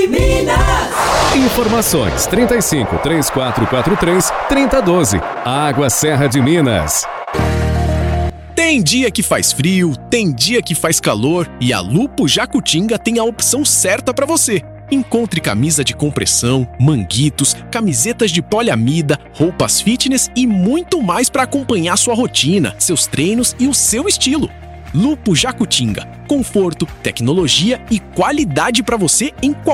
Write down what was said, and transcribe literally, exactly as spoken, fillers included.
Minas. Informações trinta e cinco, três quatro quatro três, trinta e doze. Água Serra de Minas. Tem dia que faz frio, tem dia que faz calor e a Lupo Jacutinga tem a opção certa para você. Encontre camisa de compressão, manguitos, camisetas de poliamida, roupas fitness e muito mais para acompanhar sua rotina, seus treinos e o seu estilo. Lupo Jacutinga. Conforto, tecnologia e qualidade para você em qualquer